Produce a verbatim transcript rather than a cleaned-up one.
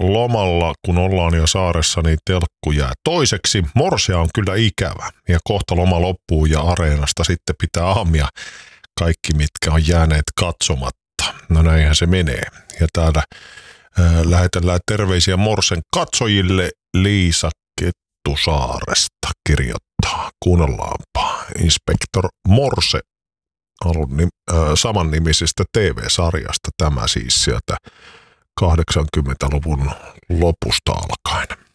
lomalla, kun ollaan jo saaressa, niin telkku jää toiseksi. Morsea on kyllä ikävä ja kohta loma loppuu ja areenasta sitten pitää aamia kaikki, mitkä on jääneet katsomatta. No näinhän se menee. Ja täällä ää, lähetellään terveisiä Morsen katsojille. Liisa Kettusaaresta kirjoittaa. Kuunnellaanpa. Inspektor Morse on äh, samannimisestä T V-sarjasta, tämä siis sieltä kahdeksankymmentäluvun lopusta alkaen.